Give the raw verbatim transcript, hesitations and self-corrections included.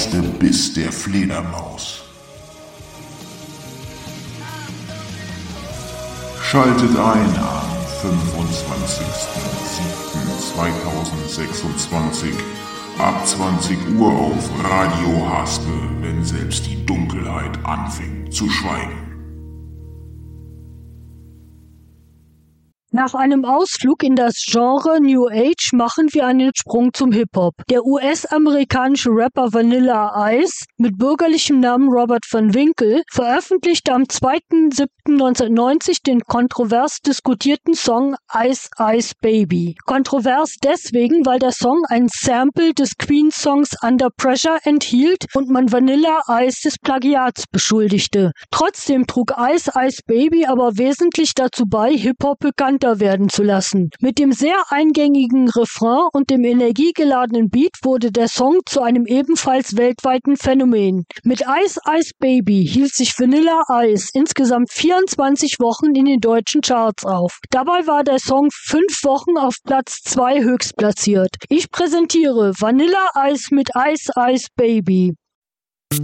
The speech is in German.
erste Biss der Fledermaus. Schaltet ein am fünfundzwanzigsten siebten zweitausendsechsundzwanzig ab zwanzig Uhr auf Radio Haspe, wenn selbst die Dunkelheit anfängt zu schweigen. Nach einem Ausflug in das Genre New Age machen wir einen Sprung zum Hip-Hop. Der U S-amerikanische Rapper Vanilla Ice mit bürgerlichem Namen Robert Van Winkle veröffentlichte am zweiten siebten neunzehnhundertneunzig den kontrovers diskutierten Song Ice Ice Baby. Kontrovers deswegen, weil der Song ein Sample des Queen-Songs Under Pressure enthielt und man Vanilla Ice des Plagiats beschuldigte. Trotzdem trug Ice Ice Baby aber wesentlich dazu bei, Hip-Hop bekannt werden zu lassen. Mit dem sehr eingängigen Refrain und dem energiegeladenen Beat wurde der Song zu einem ebenfalls weltweiten Phänomen. Mit Ice Ice Baby hielt sich Vanilla Ice insgesamt vierundzwanzig Wochen in den deutschen Charts auf. Dabei war der Song fünf Wochen auf Platz zwei höchstplatziert. Ich präsentiere Vanilla Ice mit Ice Ice Baby.